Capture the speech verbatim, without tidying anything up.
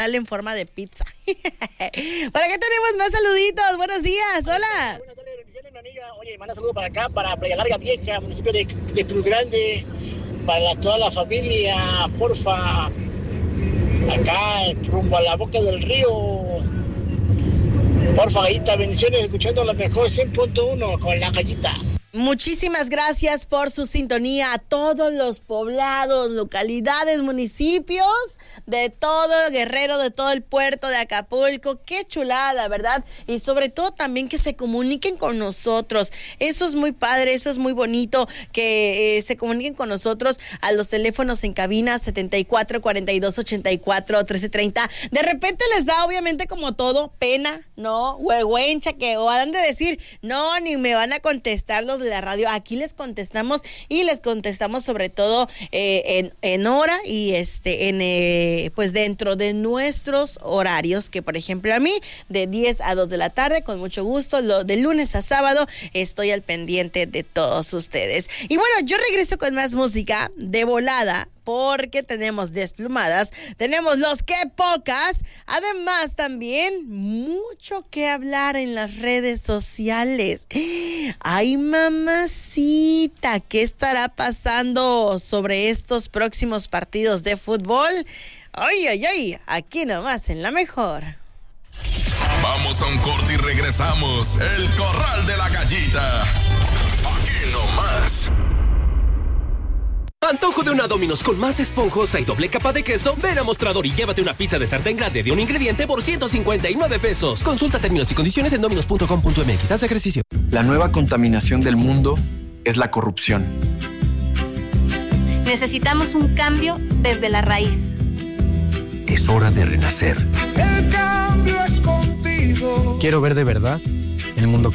en forma de pizza. ¿Para qué tenemos más saluditos? Buenos días, hola. Buenas tardes, bendiciones, mi amiga. Oye, manda saludos para acá, para Playa Larga Vieja, municipio de, de Cruz Grande, para la, toda la familia, porfa. Acá, rumbo a la boca del río. Porfa, gallita, bendiciones, escuchando la mejor cien punto uno con la gallita. Muchísimas gracias por su sintonía a todos los poblados, localidades, municipios de todo Guerrero, de todo el puerto de Acapulco. Qué chulada, ¿verdad? Y sobre todo también que se comuniquen con nosotros. Eso es muy padre, eso es muy bonito, que eh, se comuniquen con nosotros a los teléfonos en cabina setenta y cuatro, cuarenta y dos, ochenta y cuatro, trece treinta. De repente les da obviamente como todo pena, ¿no? Huehuencha, que o han de decir, no, ni me van a contestar los de la radio. Aquí les contestamos y les contestamos sobre todo eh, en, en hora y este en eh, pues dentro de nuestros horarios, que por ejemplo a mí de diez a dos de la tarde, con mucho gusto, lo, de lunes a sábado estoy al pendiente de todos ustedes. Y bueno, yo regreso con más música de volada, porque tenemos Desplumadas, tenemos Los Que Pocas, además también mucho que hablar en las redes sociales. Ay, mamacita, ¿qué estará pasando sobre estos próximos partidos de fútbol? Ay, ay, ay, aquí nomás en La Mejor. Vamos a un corte y regresamos. El Corral de la Gallita. Aquí nomás. Antojo de una Domino's con más esponjosa y doble capa de queso. Ven a Mostrador y llévate una pizza de sartén grande de un ingrediente por ciento cincuenta y nueve pesos. Consulta términos y condiciones en dominos punto com punto m x. Haz ejercicio. La nueva contaminación del mundo es la corrupción. Necesitamos un cambio desde la raíz. Es hora de renacer. El cambio es contigo. Quiero ver de verdad el mundo